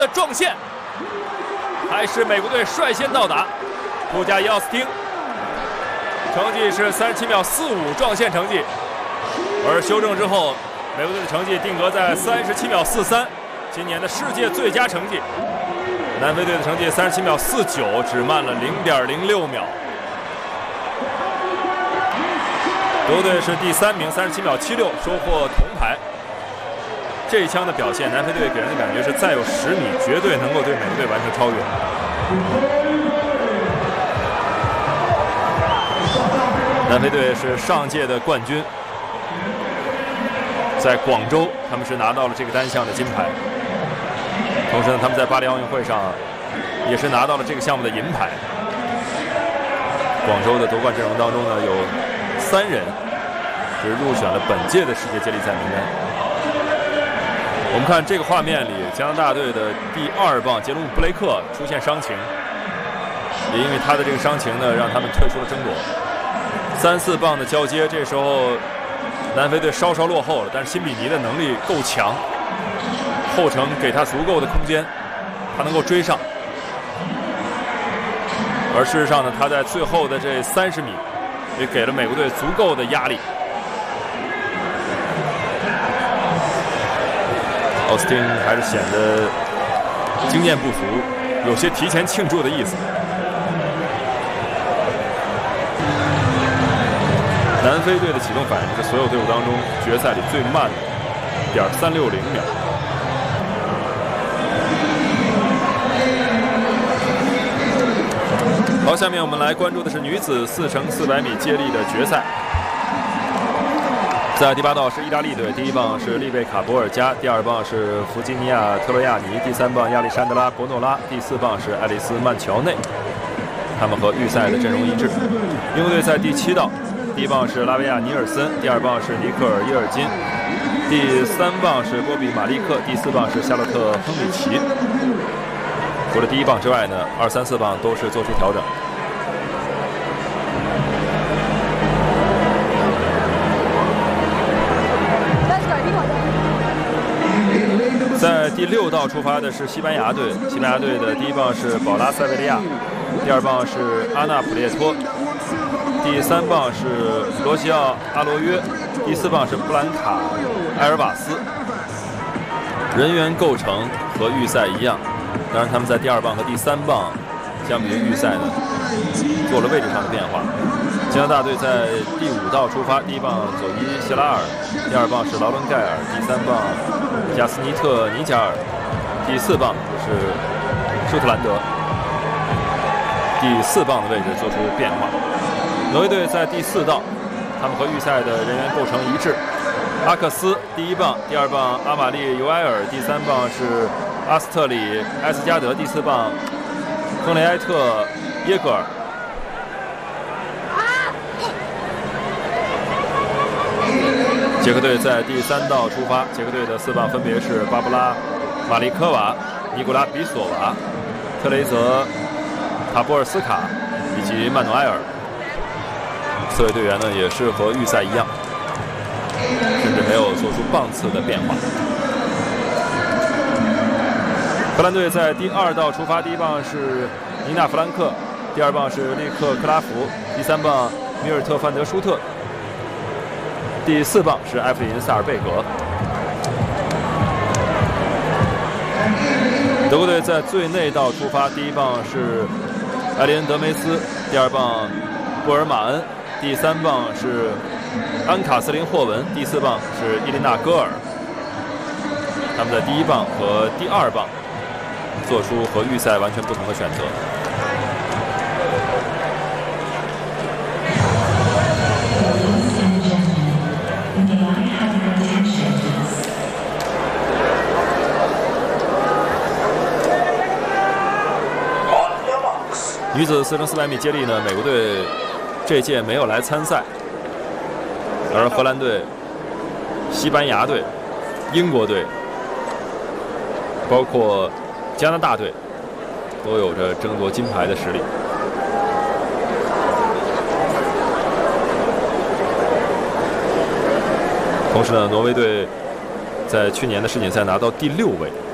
的撞线，还是美国队率先到达。布加伊奥斯汀成绩是37秒45撞线成绩，而修正之后，美国队的成绩定格在37秒43，今年的世界最佳成绩。南非队的成绩37秒49，只慢了0.06秒。德国队是第3名，37秒76，收获铜牌。这一枪的表现，南非队给人的感觉是再有10米，绝对能够对美国队完成超越。南非队是上届的冠军，在广州他们是拿到了这个单项的金牌，同时呢，他们在巴黎奥运会上也是拿到了这个项目的银牌。广州的夺冠阵容当中呢，有3人是入选了本届的世界接力赛名单。我们看这个画面里，加拿大队的第2棒杰鲁姆·布雷克出现伤情，也因为他的这个伤情呢，让他们退出了争夺。3、4棒的交接，这时候南非队稍稍落后了，但是辛比尼的能力够强，后程给他足够的空间，他能够追上。而事实上呢，他在最后的这30米也给了美国队足够的压力。奥斯汀还是显得经验不足，有些提前庆祝的意思。南非队的启动反应是所有队伍当中决赛里最慢的，0.360秒。好，下面我们来关注的是女子4×400米接力的决赛。在第8道是意大利队，第1棒是丽贝卡·博尔加，第2棒是弗吉尼亚·特洛亚尼，第3棒亚历山德拉·博诺拉，第4棒是爱丽丝·曼乔内。他们和预赛的阵容一致。英国队在第7道，第1棒是拉维亚·尼尔森，第2棒是尼克尔·耶尔金，第3棒是波比·马利克，第4棒是夏洛特·亨里奇。除了第1棒之外呢，2、3、4棒都是做出调整。在第6道出发的是西班牙队，西班牙队的第1棒是保拉·塞维利亚，第2棒是阿纳普列托，第3棒是罗西奥·阿罗约，第4棒是布兰卡·埃尔瓦斯。人员构成和预赛一样，当然他们在第2棒和第3棒相比于预赛呢，做了位置上的变化。加拿大队在第5道出发，第1棒佐伊·谢拉尔，第2棒是劳伦盖尔，第3棒加斯尼特·尼加尔，第4棒是舒特兰德。第4棒的位置做出变化。挪威队在第4道，他们和预赛的人员构成一致。阿克斯第1棒，第2棒阿玛丽·尤埃尔，第3棒是阿斯特里·埃斯加德，第4棒亨雷埃特·耶格尔。捷克队在第3道出发，捷克队的4棒分别是巴布拉·马利科娃、尼古拉·比索娃、特雷泽·塔波尔斯卡以及曼努埃尔。4位队员呢也是和预赛一样，甚至没有做出棒次的变化。荷兰队在第2道出发，第1棒是尼娜·弗兰克，第2棒是利克·克拉福，第3棒米尔特·范德舒特，第4棒是埃弗林·萨尔贝格。德国队在最内道出发，第1棒是埃林·德梅斯，第2棒布尔马恩，第3棒是安卡斯林·霍文，第4棒是伊琳娜·戈尔。他们在第1棒和第2棒做出和预赛完全不同的选择。女子4×400米接力呢，美国队这届没有来参赛，而荷兰队、西班牙队、英国队，包括加拿大队，都有着争夺金牌的实力。同时呢，挪威队在去年的世锦赛拿到第6位。